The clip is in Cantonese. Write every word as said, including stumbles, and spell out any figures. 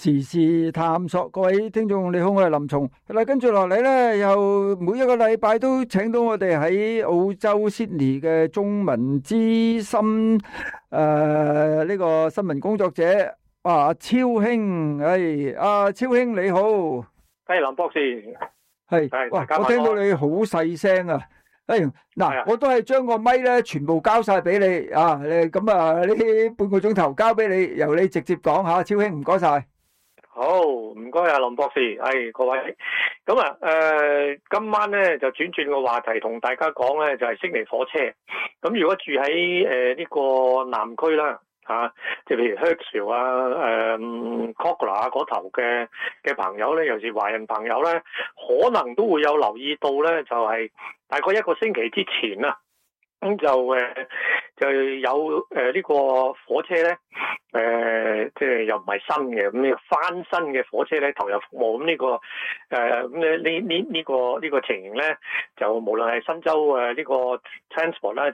時事探索，各位聽眾你好，我係林松。嗱，跟住落嚟咧，又每一個禮拜都請到我哋喺澳洲悉尼嘅中文資深誒呢個新聞工作者啊，超兄，誒，阿超兄你好， 係林博士， 係，哇，我聽到你好細聲啊！誒，嗱，我都係將個咪咧全部交晒俾你啊！誒，咁啊呢半個鐘頭交俾你，由你直接講下，超兄唔該晒。 好，唔該啊，林博士，係各位。咁啊，誒，今晚咧就轉轉個話題，同大家講咧就係悉尼火車。咁如果住喺誒呢個南區啦，吓，即係譬如 Hurstville 啊、誒 Kogarah 啊嗰頭嘅嘅朋友咧，尤其是華人朋友咧，可能都會有留意到咧，就係大概一個星期之前啊，咁就誒就有誒呢個火車咧。誒，即係又唔係新嘅，咁呢翻新嘅火車咧投入服務，咁呢個誒咁咧呢呢呢個呢個情形咧，就無論係新州誒呢個 transport 啦，